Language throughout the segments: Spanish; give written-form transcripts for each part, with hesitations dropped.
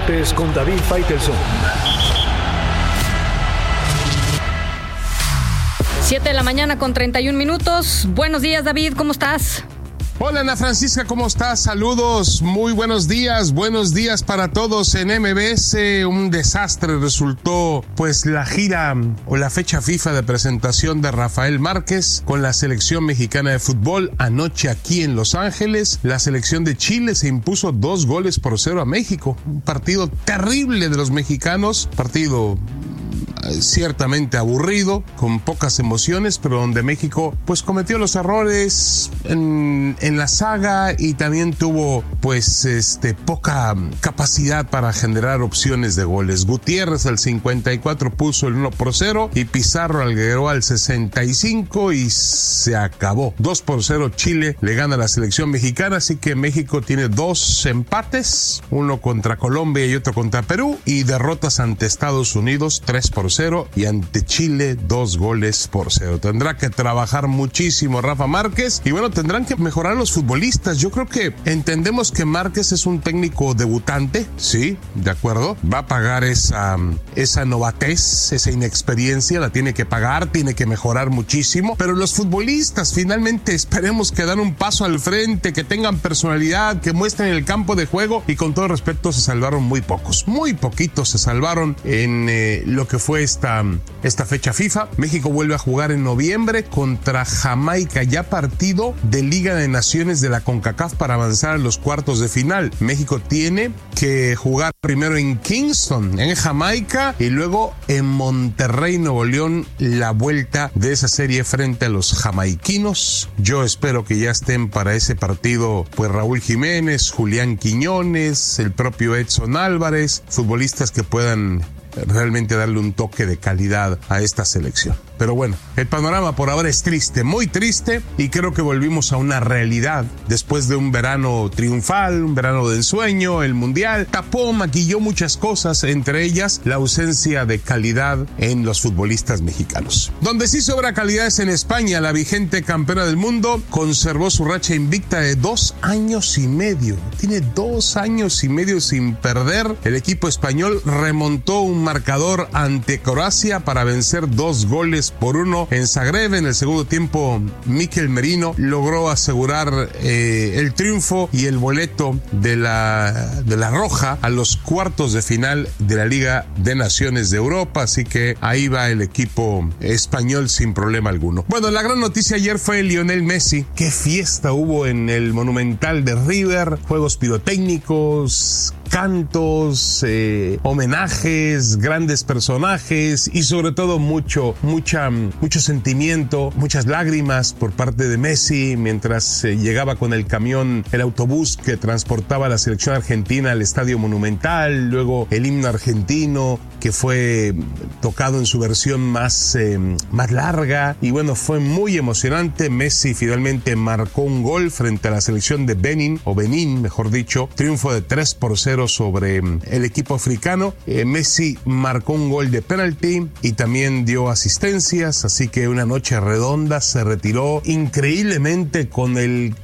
Deportes con David Faitelson. 7 de la mañana con 31 minutos. Buenos días, David, ¿cómo estás? Hola, Ana Francisca, ¿cómo estás? Saludos, muy buenos días para todos en MBS. Un desastre resultó, pues, la gira o la fecha FIFA de presentación de Rafael Márquez con la selección mexicana de fútbol anoche aquí en Los Ángeles. La selección de Chile se impuso 2-0 a México. Un partido terrible de los mexicanos, partido ciertamente aburrido, con pocas emociones, pero donde México pues cometió los errores en la saga y también tuvo pues poca capacidad para generar opciones de goles. Gutiérrez al 54 puso el 1-0 y Pizarro agregó al 65 y se acabó. 2-0 Chile le gana a la selección mexicana, así que México tiene 2 empates, uno contra Colombia y otro contra Perú, y derrotas ante Estados Unidos 3-0 y ante Chile 2-0. Tendrá que trabajar muchísimo Rafa Márquez y bueno, tendrán que mejorar los futbolistas. Yo creo que entendemos que Márquez es un técnico debutante, sí, de acuerdo, va a pagar esa novatez, esa inexperiencia, la tiene que pagar, tiene que mejorar muchísimo, pero los futbolistas finalmente esperemos que dan un paso al frente, que tengan personalidad, que muestren el campo de juego, y con todo respeto se salvaron muy poquitos se salvaron en lo que fue esta fecha FIFA. México vuelve a jugar en noviembre contra Jamaica, ya partido de Liga de Naciones de la CONCACAF para avanzar a los cuartos de final. México tiene que jugar primero en Kingston, en Jamaica, y luego en Monterrey, Nuevo León, la vuelta de esa serie frente a los jamaiquinos. Yo espero que ya estén para ese partido pues Raúl Jiménez, Julián Quiñones, el propio Edson Álvarez, futbolistas que puedan realmente darle un toque de calidad a esta selección. Pero bueno, el panorama por ahora es triste, muy triste, y creo que volvimos a una realidad después de un verano triunfal, un verano de ensueño. El Mundial tapó, maquilló muchas cosas, entre ellas la ausencia de calidad en los futbolistas mexicanos. Donde sí sobra calidad es en España. La vigente campeona del mundo conservó su racha invicta de 2 años y medio. Tiene 2 años y medio sin perder. El equipo español remontó un marcador ante Croacia para vencer 2-1 en Zagreb. En el segundo tiempo, Mikel Merino logró asegurar el triunfo y el boleto de la Roja a los cuartos de final de la Liga de Naciones de Europa, así que ahí va el equipo español sin problema alguno. Bueno, la gran noticia ayer fue Lionel Messi. Qué fiesta hubo en el Monumental de River, juegos pirotécnicos, cantos, homenajes, grandes personajes y sobre todo mucho sentimiento, muchas lágrimas por parte de Messi mientras llegaba con el camión, el autobús que transportaba a la selección argentina al Estadio Monumental, luego el himno argentino que fue tocado en su versión más larga, y bueno, fue muy emocionante. Messi finalmente marcó un gol frente a la selección de Benín, mejor dicho, triunfo de 3-0 sobre el equipo africano. Messi marcó un gol de penalti y también dio asistencias, así que una noche redonda. Se retiró increíblemente con el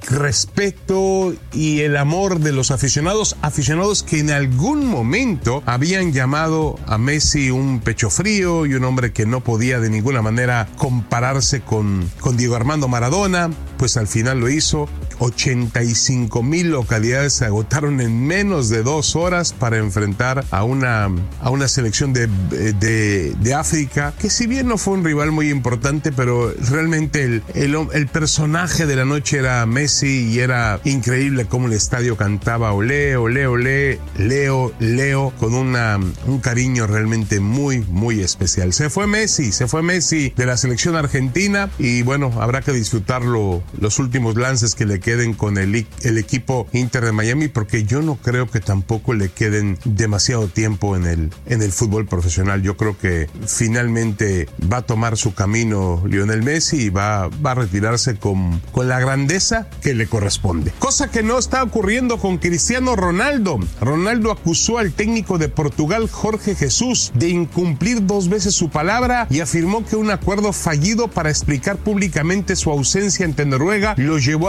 respeto y el amor de los aficionados que en algún momento habían llamado a Messi un pecho frío y un hombre que no podía de ninguna manera compararse con Diego Armando Maradona. Pues al final lo hizo. 85,000 localidades se agotaron en menos de 2 horas para enfrentar a una selección de África, que si bien no fue un rival muy importante, pero realmente el personaje de la noche era Messi, y era increíble cómo el estadio cantaba olé, olé, olé, Leo, con un cariño realmente muy, muy especial. Se fue Messi de la selección argentina, y bueno, habrá que disfrutarlo los últimos lances que le queden con el equipo Inter de Miami, porque yo no creo que tampoco le queden demasiado tiempo en el fútbol profesional. Yo creo que finalmente va a tomar su camino Lionel Messi y va a retirarse con la grandeza que le corresponde. Cosa que no está ocurriendo con Cristiano Ronaldo. Ronaldo acusó al técnico de Portugal, Jorge Jesus, de incumplir 2 veces su palabra y afirmó que un acuerdo fallido para explicar públicamente su ausencia ante Noruega lo llevó a abandonar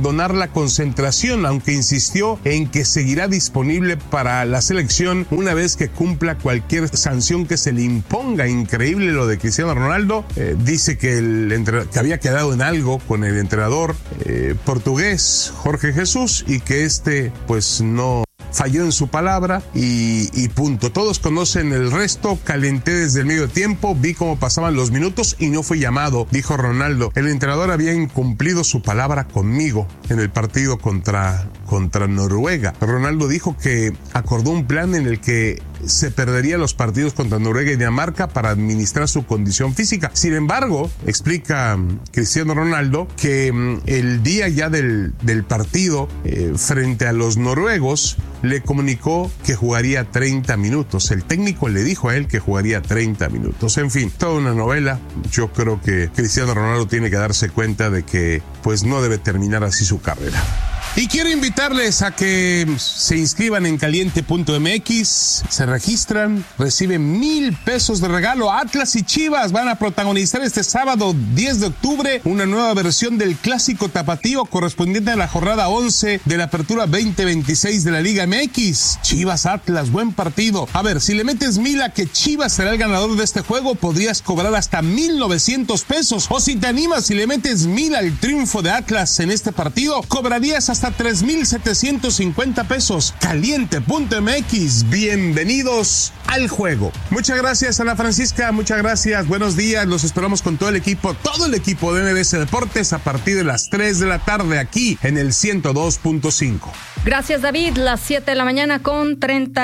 abandonar la concentración, aunque insistió en que seguirá disponible para la selección una vez que cumpla cualquier sanción que se le imponga. Increíble lo de Cristiano Ronaldo. Dice que que había quedado en algo con el entrenador portugués Jorge Jesús y que pues no falló en su palabra y punto. Todos conocen el resto. Calenté desde el medio tiempo, vi cómo pasaban los minutos y no fui llamado, dijo Ronaldo. El entrenador había incumplido su palabra conmigo en el partido contra Noruega. Ronaldo dijo que acordó un plan en el que se perdería los partidos contra Noruega y Dinamarca para administrar su condición física. Sin embargo, explica Cristiano Ronaldo que el día ya del partido frente a los noruegos le comunicó que jugaría 30 minutos. El técnico le dijo a él que jugaría 30 minutos. En fin, toda una novela. Yo creo que Cristiano Ronaldo tiene que darse cuenta de que pues no debe terminar así su carrera. Y quiero invitarles a que se inscriban en caliente.mx, se registran, reciben 1,000 pesos de regalo. Atlas y Chivas van a protagonizar este sábado 10 de octubre una nueva versión del clásico tapatío correspondiente a la jornada 11 de la apertura 2026 de la Liga MX. Chivas Atlas, buen partido. A ver, si le metes 1,000 a que Chivas será el ganador de este juego, podrías cobrar hasta 1,900 pesos. O si te animas, si le metes 1,000 al triunfo de Atlas en este partido, cobrarías hasta 3,750 pesos. Caliente.mx, bienvenidos al juego. Muchas gracias, Ana Francisca, muchas gracias, buenos días, los esperamos con todo el equipo de MBS Deportes a partir de las 3 de la tarde aquí en el 102.5. Gracias, David, las 7 de la mañana con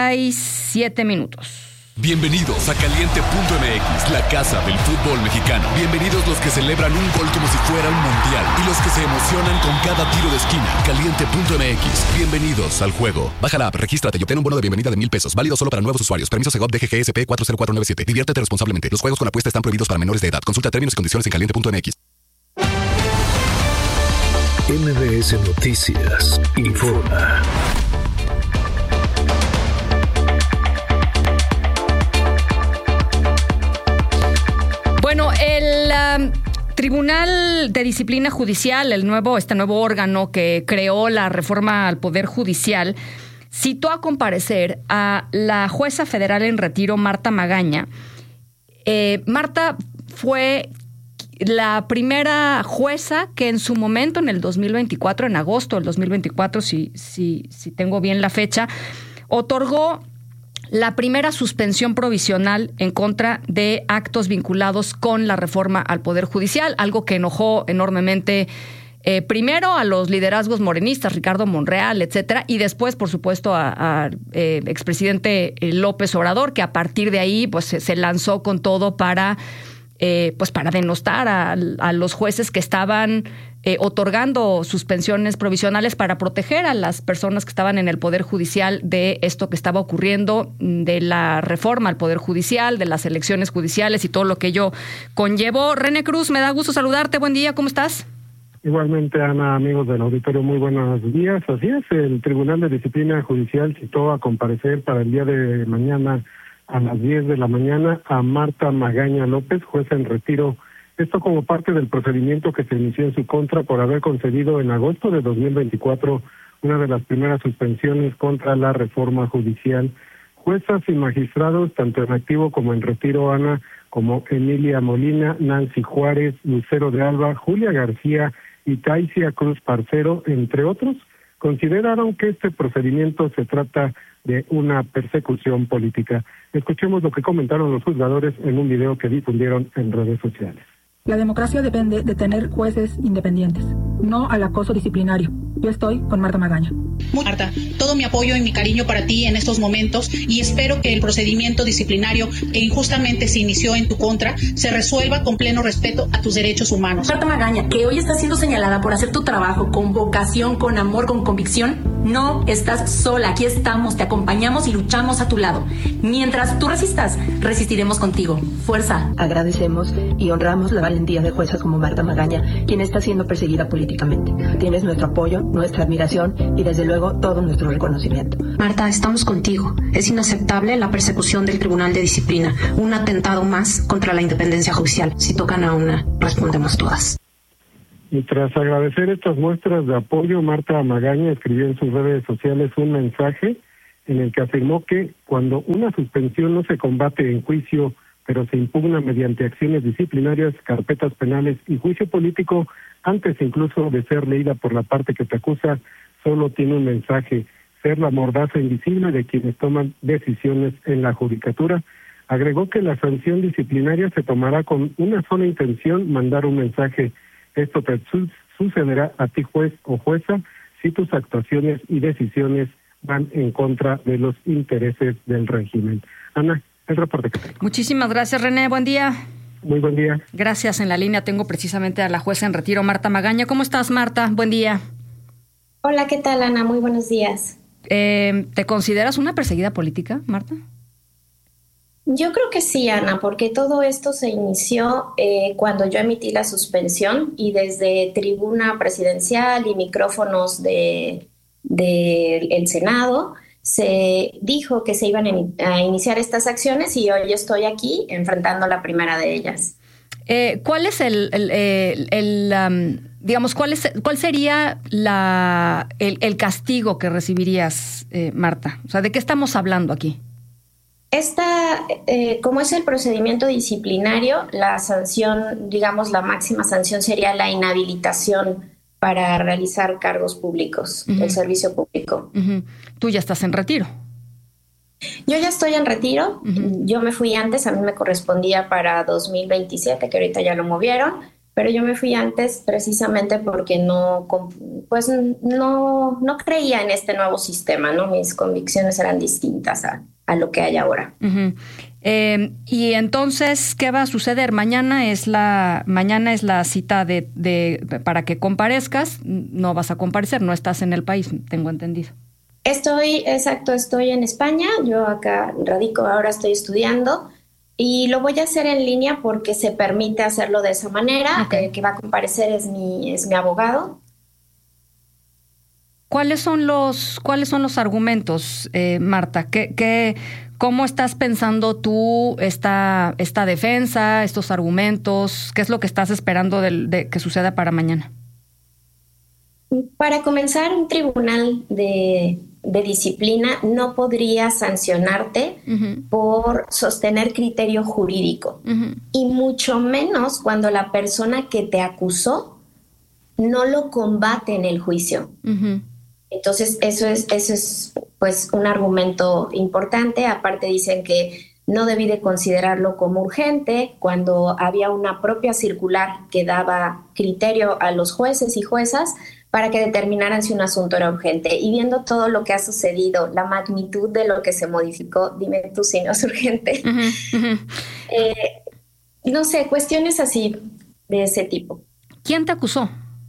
37 minutos. Bienvenidos a Caliente.mx, la casa del fútbol mexicano. Bienvenidos los que celebran un gol como si fuera un mundial y los que se emocionan con cada tiro de esquina. Caliente.mx, bienvenidos al juego. Baja la app, regístrate y obtén un bono de bienvenida de 1,000 pesos. Válido solo para nuevos usuarios. Permiso Segov DGGSP 40497. Diviértete responsablemente. Los juegos con apuesta están prohibidos para menores de edad. Consulta términos y condiciones en Caliente.mx. MBS Noticias informa. Bueno, el Tribunal de Disciplina Judicial, este nuevo órgano que creó la reforma al Poder Judicial, citó a comparecer a la jueza federal en retiro, Marta Magaña. Marta fue la primera jueza que en su momento, en el 2024, en agosto del 2024, si tengo bien la fecha, otorgó la primera suspensión provisional en contra de actos vinculados con la reforma al Poder Judicial, algo que enojó enormemente primero a los liderazgos morenistas, Ricardo Monreal, etcétera, y después, por supuesto, a expresidente López Obrador, que a partir de ahí pues se lanzó con todo para denostar a los jueces que estaban otorgando suspensiones provisionales para proteger a las personas que estaban en el Poder Judicial de esto que estaba ocurriendo, de la reforma al Poder Judicial, de las elecciones judiciales y todo lo que ello conllevó. René Cruz, me da gusto saludarte. Buen día, ¿cómo estás? Igualmente, Ana, amigos del auditorio, muy buenos días. Así es, el Tribunal de Disciplina Judicial citó a comparecer para el día de mañana a las 10 de la mañana a Marta Magaña López, jueza en retiro. Esto como parte del procedimiento que se inició en su contra por haber concedido en agosto de 2024 una de las primeras suspensiones contra la reforma judicial. Juezas y magistrados, tanto en activo como en retiro, Ana, como Emilia Molina, Nancy Juárez, Lucero de Alba, Julia García y Taisia Cruz Parcero, entre otros, consideraron que este procedimiento se trata de una persecución política. Escuchemos lo que comentaron los juzgadores en un video que difundieron en redes sociales. La democracia depende de tener jueces independientes, no al acoso disciplinario. Yo estoy con Marta Magaña. Marta, todo mi apoyo y mi cariño para ti en estos momentos y espero que el procedimiento disciplinario que injustamente se inició en tu contra se resuelva con pleno respeto a tus derechos humanos. Marta Magaña, que hoy está siendo señalada por hacer tu trabajo con vocación, con amor, con convicción, no estás sola. Aquí estamos, te acompañamos y luchamos a tu lado. Mientras tú resistas, resistiremos contigo. Fuerza. Agradecemos y honramos la valentía de juezas como Marta Magaña, quien está siendo perseguida políticamente. Tienes nuestro apoyo, nuestra admiración y desde luego todo nuestro reconocimiento. Marta, estamos contigo. Es inaceptable la persecución del Tribunal de Disciplina, un atentado más contra la independencia judicial. Si tocan a una, respondemos todas. Y tras agradecer estas muestras de apoyo, Marta Magaña escribió en sus redes sociales un mensaje en el que afirmó que cuando una suspensión no se combate en juicio, pero se impugna mediante acciones disciplinarias, carpetas penales y juicio político, antes incluso de ser leída por la parte que te acusa, solo tiene un mensaje: ser la mordaza invisible de quienes toman decisiones en la judicatura. Agregó que la sanción disciplinaria se tomará con una sola intención: mandar un mensaje. Esto te sucederá a ti, juez o jueza, si tus actuaciones y decisiones van en contra de los intereses del régimen. Ana, el reporte que tengo. Muchísimas gracias, René. Buen día. Muy buen día. Gracias. En la línea tengo precisamente a la jueza en retiro, Marta Magaña. ¿Cómo estás, Marta? Buen día. Hola, ¿qué tal, Ana? Muy buenos días. ¿Te consideras una perseguida política, Marta? Yo creo que sí, Ana, porque todo esto se inició cuando yo emití la suspensión y desde tribuna presidencial y micrófonos del Senado se dijo que se iban a iniciar estas acciones y hoy estoy aquí enfrentando la primera de ellas. ¿Cuál es cuál sería el castigo que recibirías, Marta? O sea, ¿de qué estamos hablando aquí? Como es el procedimiento disciplinario, la sanción, digamos, la máxima sanción sería la inhabilitación para realizar cargos públicos, el servicio público. Tú ya estás en retiro. Yo ya estoy en retiro. Yo me fui antes, a mí me correspondía para 2027, que ahorita ya lo movieron, pero yo me fui antes precisamente porque no creía en este nuevo sistema, ¿no? Mis convicciones eran distintas a lo que hay ahora. Y entonces, ¿qué va a suceder? Mañana es la cita para que comparezcas. No vas a comparecer, no estás en el país, tengo entendido. Estoy en España. Yo acá radico, ahora estoy estudiando y lo voy a hacer en línea porque se permite hacerlo de esa manera. Okay. El que va a comparecer es mi abogado. ¿Cuáles son los argumentos, Marta? ¿Cómo estás pensando tú esta defensa, estos argumentos? ¿Qué es lo que estás esperando de que suceda para mañana? Para comenzar, un tribunal de disciplina no podría sancionarte por sostener criterio jurídico, y mucho menos cuando la persona que te acusó no lo combate en el juicio. Entonces, eso es pues un argumento importante. Aparte dicen que no debí de considerarlo como urgente cuando había una propia circular que daba criterio a los jueces y juezas para que determinaran si un asunto era urgente. Y viendo todo lo que ha sucedido, la magnitud de lo que se modificó, dime tú si no es urgente. No sé, cuestiones así de ese tipo. ¿Quién te acusó?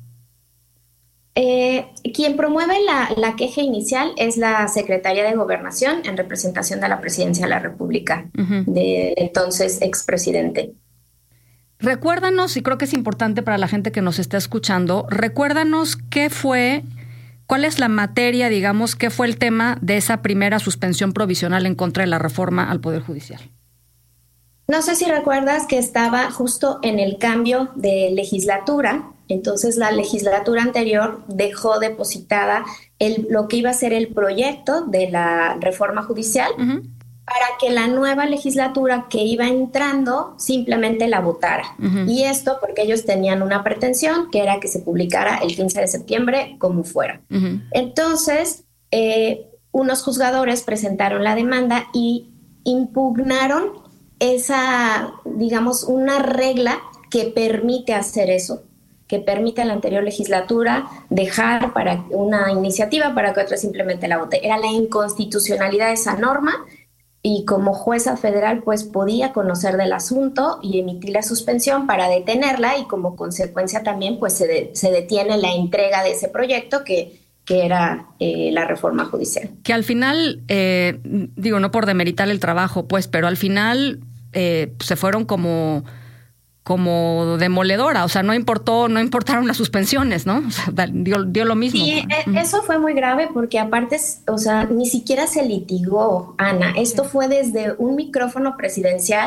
Quien promueve la queja inicial es la Secretaría de Gobernación en representación de la Presidencia de la República, del entonces expresidente. Recuérdanos, y creo que es importante para la gente que nos está escuchando, recuérdanos cuál es la materia, digamos, qué fue el tema de esa primera suspensión provisional en contra de la reforma al Poder Judicial. No sé si recuerdas que estaba justo en el cambio de legislatura. Entonces la legislatura anterior dejó depositada lo que iba a ser el proyecto de la reforma judicial para que la nueva legislatura que iba entrando simplemente la votara. Y esto porque ellos tenían una pretensión que era que se publicara el 15 de septiembre como fuera. Entonces unos juzgadores presentaron la demanda y impugnaron esa, digamos, una regla que permite hacer eso, que permite a la anterior legislatura dejar para una iniciativa para que otra simplemente la vote. Era la inconstitucionalidad de esa norma y como jueza federal pues podía conocer del asunto y emitir la suspensión para detenerla y como consecuencia también pues se detiene la entrega de ese proyecto que era la reforma judicial. Que al final, no por demeritar el trabajo pues, pero al final se fueron como demoledora, o sea, no importaron las suspensiones, ¿no? O sea, dio lo mismo. Sí, eso fue muy grave porque aparte, o sea, ni siquiera se litigó, Ana. Esto fue desde un micrófono presidencial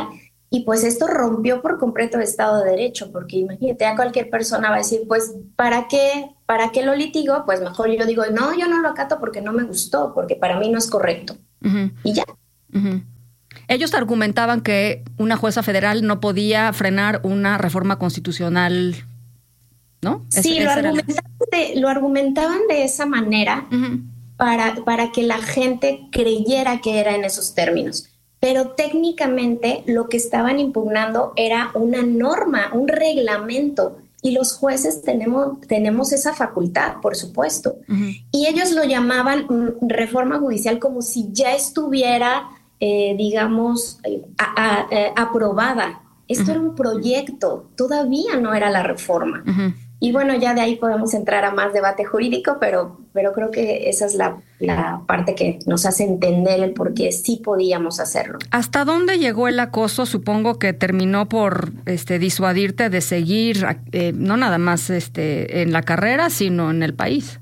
Y pues esto rompió por completo el Estado de Derecho, porque imagínate, a cualquier persona va a decir, pues, ¿para qué lo litigo? Pues mejor yo digo, no, yo no lo acato porque no me gustó, porque para mí no es correcto. Y ya. Ellos argumentaban que una jueza federal no podía frenar una reforma constitucional, ¿no? Sí, lo argumentaban de esa manera para que la gente creyera que era en esos términos. Pero técnicamente lo que estaban impugnando era una norma, un reglamento, y los jueces tenemos esa facultad, por supuesto. Y ellos lo llamaban reforma judicial como si ya estuviera, digamos, aprobada. Esto era un proyecto, todavía no era la reforma. Y bueno, ya de ahí podemos entrar a más debate jurídico, pero creo que esa es la parte que nos hace entender el por qué sí podíamos hacerlo. ¿Hasta dónde llegó el acoso? Supongo que terminó por disuadirte de seguir, no nada más en la carrera, sino en el país.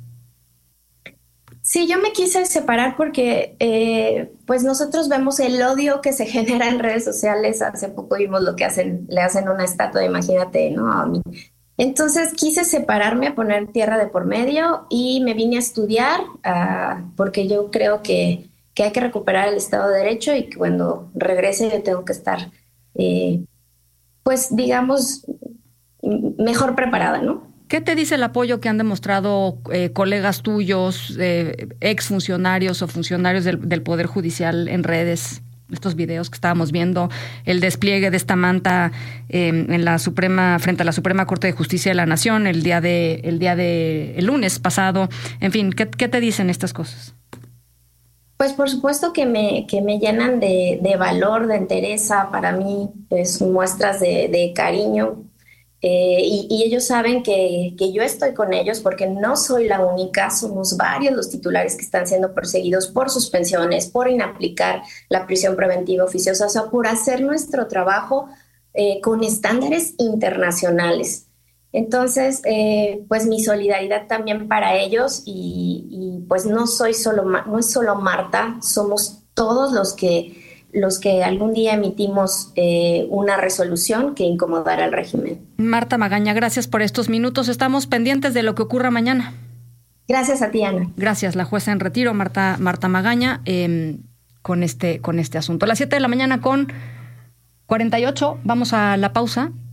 Sí, yo me quise separar porque pues nosotros vemos el odio que se genera en redes sociales. Hace poco vimos lo que le hacen una estatua, imagínate, ¿no? A mí. Entonces quise separarme, poner tierra de por medio y me vine a estudiar porque yo creo que hay que recuperar el Estado de Derecho y que cuando regrese yo tengo que estar, pues digamos, mejor preparada, ¿no? ¿Qué te dice el apoyo que han demostrado colegas tuyos, exfuncionarios o funcionarios del Poder Judicial en redes? Estos videos que estábamos viendo, el despliegue de esta manta en la Suprema, frente a la Suprema Corte de Justicia de la Nación el lunes pasado. En fin, ¿qué te dicen estas cosas? Pues por supuesto que me llenan de valor, de entereza. Para mí pues muestras de cariño. Y ellos saben que yo estoy con ellos porque no soy la única, somos varios los titulares que están siendo perseguidos por suspensiones, por inaplicar la prisión preventiva oficiosa, o sea, por hacer nuestro trabajo con estándares internacionales. Entonces, pues mi solidaridad también para ellos y pues no es solo Marta, somos todos los que algún día emitimos una resolución que incomodará al régimen. Marta Magaña, gracias por estos minutos. Estamos pendientes de lo que ocurra mañana. Gracias a ti, Ana. Gracias, la jueza en retiro, Marta Magaña, con este asunto. A las 7 de la mañana con 48, vamos a la pausa.